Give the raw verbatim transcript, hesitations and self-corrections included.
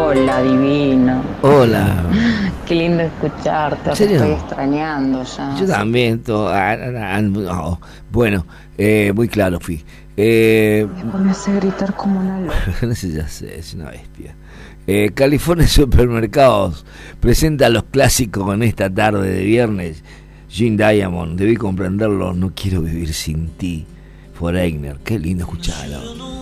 Hola, divino. Hola. Qué lindo escucharte, te serio? estoy extrañando ya. Yo también. To, ah, ah, no. Bueno, eh, muy claro fui. Eh, Después me hace gritar como una loca. no sé, ya sé, es una bestia. Eh, California Supermercados presenta los clásicos con esta tarde de viernes. Jim Diamond, debí comprenderlo, no quiero vivir sin ti. Foreigner, qué lindo escucharlo.